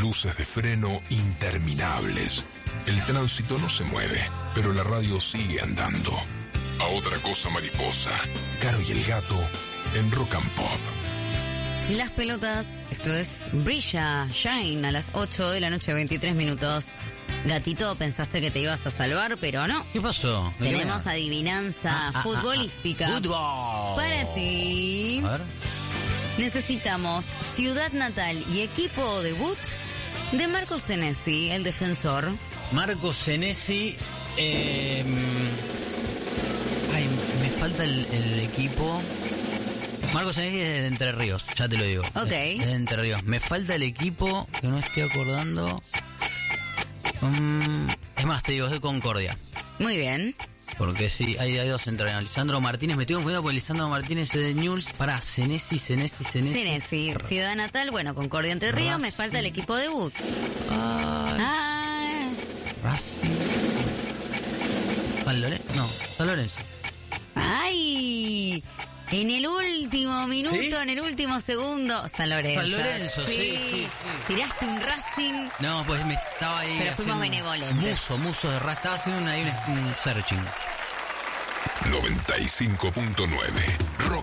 luces de freno interminables. El tránsito no se mueve, pero la radio sigue andando. A otra cosa mariposa, Caro y el gato en Rock and Pop. Las pelotas, esto es Brilla, Shine, a las 8 de la noche, 23 minutos. Gatito, pensaste que te ibas a salvar, pero no. ¿Qué pasó? Tenemos adivinanza futbolística. Fútbol. Para ti. A ver. Necesitamos ciudad natal y equipo debut de Marco Senesi, el defensor. Marco Senesi. Me falta el equipo. Marco Senesi es de Entre Ríos, ya te lo digo. Ok. Es de Entre Ríos. Me falta el equipo que no estoy acordando. Es más, te digo, es de Concordia. Muy bien. Porque sí, hay dos entrenadores. Lisandro Martínez, me estoy confundiendo porque Lisandro Martínez es de Newell's. Pará, Senesi. Senesi, ciudad natal, bueno, Concordia Entre Ríos, me falta el equipo debut. Racing. San Lorenzo. ¡Ay! En el último minuto, ¿Sí? en el último segundo, San Lorenzo. San Lorenzo, sí. Tiraste un Racing. No, pues me estaba ahí. Pero fuimos benevolentes. Muso de Racing. Estaba haciendo un searching. 95.9 Rock